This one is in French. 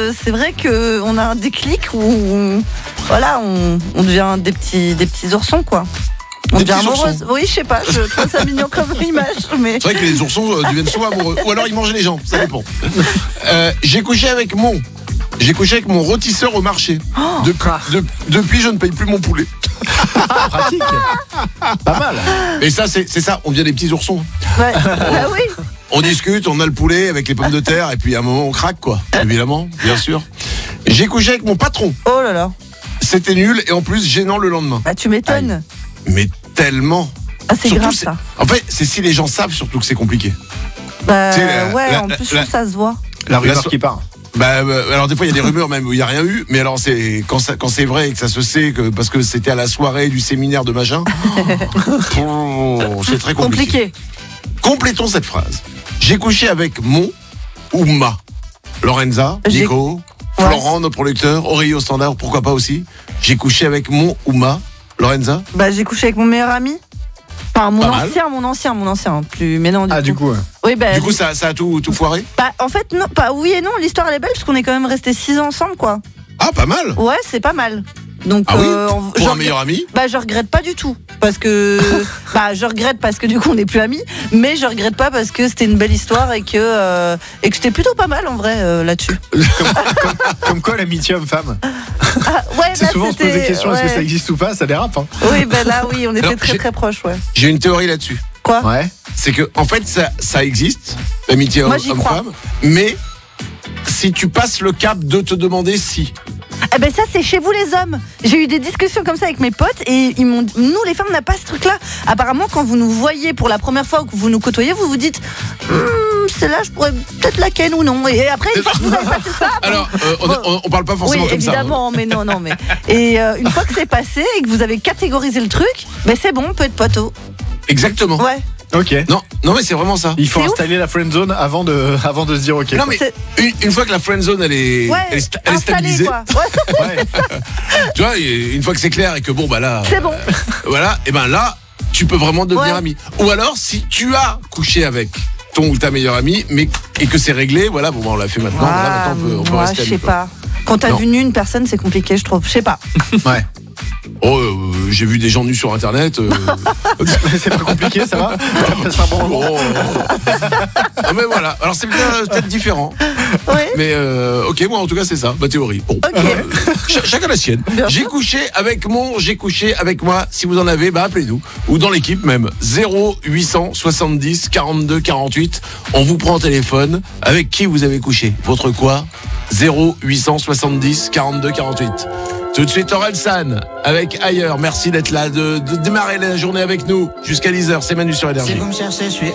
c'est vrai qu'on a un déclic où voilà, on devient des petits oursons, quoi. On devient amoureuse. Oui, je sais pas, je trouve ça mignon comme image. Mais... C'est vrai que les oursons deviennent souvent amoureux. Ou alors ils mangent les gens, ça dépend. J'ai couché avec mon rôtisseur au marché. Depuis, je ne paye plus mon poulet. Pratique. Pas mal. Et ça, c'est ça, on devient des petits oursons. Ouais. Bah oui. On discute, on a le poulet avec les pommes de terre, et puis à un moment on craque, quoi. Évidemment, bien sûr. J'ai couché avec mon patron. Oh là là. C'était nul et en plus gênant le lendemain. Bah tu m'étonnes. Mais tellement. Ah c'est Surtout, grave ça. En fait, c'est si les gens savent surtout que c'est compliqué. Bah Tu sais, en plus ça se voit. La rumeur qui part. Alors des fois il y a des rumeurs même où il n'y a rien eu, mais alors c'est quand c'est vrai et que ça se sait que parce que c'était à la soirée du séminaire de machin. C'est très compliqué. Complétons cette phrase. J'ai couché avec mon ou ma. Lorenza, Nico, Florent, notre producteur, Aurélie au standard, pourquoi pas aussi. J'ai couché avec mon ou ma. Lorenza. Bah j'ai couché avec mon meilleur ami. Enfin mon ancien, plus mais non du coup. Oui, bah, du coup ça a tout foiré. Bah en fait non, pas oui et non, l'histoire elle est belle parce qu'on est quand même restés 6 ans ensemble, quoi. Ah pas mal. Ouais, c'est pas mal. Donc oui, pour un meilleur ami. Bah je regrette pas du tout parce que je regrette parce que du coup on n'est plus amis, mais je regrette pas parce que c'était une belle histoire et que c'était plutôt pas mal en vrai là-dessus. Comme quoi l'amitié homme-femme. Ouais, c'est souvent on se pose des questions, est-ce que ça existe ou pas, ça dérape. Hein. Oui, là oui, on était très proches, ouais. J'ai une théorie là-dessus. Quoi ? Ouais. C'est que en fait ça existe, l'amitié homme-femme, mais si tu passes le cap de te demander si. Eh ben ça c'est chez vous les hommes. J'ai eu des discussions comme ça avec mes potes et ils m'ont dit, nous les femmes on n'a pas ce truc là. Apparemment quand vous nous voyez pour la première fois ou que vous nous côtoyez, vous vous dites celle-là je pourrais peut-être la ken ou non. Et après une fois que vous avez passé ça alors on parle pas forcément oui, comme ça. Oui évidemment, mais non mais et une fois que c'est passé et que vous avez catégorisé le truc, ben c'est bon, on peut être poteau. Exactement. Ouais. Ok. Non mais c'est vraiment ça. Il faut installer la friend zone avant de se dire ok. Non mais une fois que la friend zone elle est stabilisée. Quoi. Ouais. Tu vois, une fois que c'est clair et que bon bah là c'est bon. Voilà, et ben là tu peux vraiment devenir ami. Ou alors si tu as couché avec ton ou ta meilleure amie et que c'est réglé, voilà, bon on l'a fait maintenant, maintenant on peut rester amis. Je sais pas. Quand t'as vu nu une personne, c'est compliqué, je trouve. Je sais pas. Ouais. Oh, j'ai vu des gens nus sur internet. C'est pas compliqué, ça va. C'est un bon moment. Mais voilà, alors c'est peut-être différent. Oui. Mais ok, moi en tout cas c'est ça, ma théorie. Bon, chacun la sienne. J'ai couché avec moi. Si vous en avez, appelez-nous ou dans l'équipe même. 0870 42 48. On vous prend au téléphone. Avec qui vous avez couché? Votre quoi? 0870 42 48. Tout de suite Orelsan avec Ailleurs. Merci d'être là, de démarrer la journée avec nous jusqu'à 10h. C'est Manu sur Énergie. Si vous me cherchez, je suis